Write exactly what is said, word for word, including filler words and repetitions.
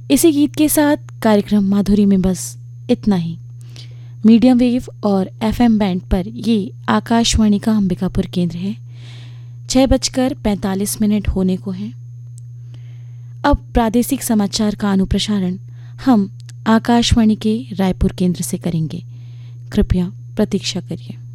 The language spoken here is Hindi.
इसी गीत के साथ कार्यक्रम माधुरी में बस इतना ही। मीडियम वेव और एफएम बैंड पर ये आकाशवाणी का अंबिकापुर केंद्र है। छः बजकर पैंतालीस मिनट होने को हैं। अब प्रादेशिक समाचार का अनुप्रसारण हम आकाशवाणी के रायपुर केंद्र से करेंगे। कृपया प्रतीक्षा करिए।